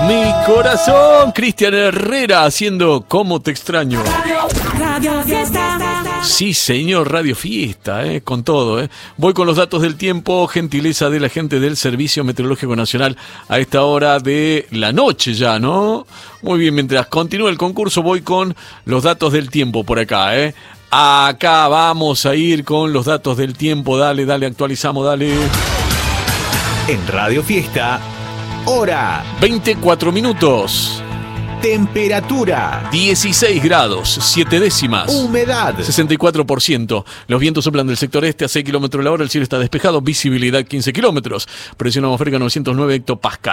mi corazón. Cristian Herrera haciendo Cómo te extraño. Radio Fiesta. Sí, señor, Radio Fiesta, con todo. Voy con los datos del tiempo, gentileza de la gente del Servicio Meteorológico Nacional a esta hora de la noche ya, ¿no? Muy bien, mientras continúa el concurso voy con los datos del tiempo por acá, Acá vamos a ir con los datos del tiempo, dale, actualizamos, dale. En Radio Fiesta, hora 24 minutos. Temperatura 16 grados, 7 décimas. Humedad 64%. Los vientos soplan del sector este a 6 km/h. El cielo está despejado. Visibilidad 15 kilómetros. Presión atmosférica 909 hectopascal.